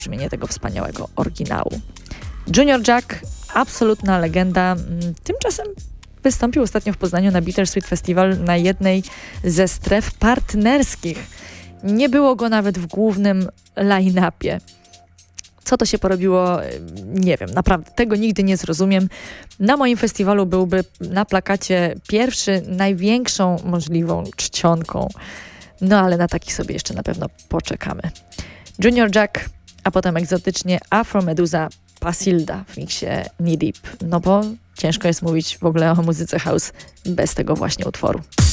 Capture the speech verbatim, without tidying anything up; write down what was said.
brzmienie tego wspaniałego oryginału. Junior Jack, absolutna legenda. Tymczasem wystąpił ostatnio w Poznaniu na Bittersweet Festival na jednej ze stref partnerskich. Nie było go nawet w głównym line-upie. Co to się porobiło? Nie wiem, naprawdę tego nigdy nie zrozumiem. Na moim festiwalu byłby na plakacie pierwszy, największą możliwą czcionką. No ale na taki sobie jeszcze na pewno poczekamy. Junior Jack, a potem egzotycznie Afro Medusa Pasilda w miksie Knee Deep. No bo ciężko jest mówić w ogóle o muzyce house bez tego właśnie utworu.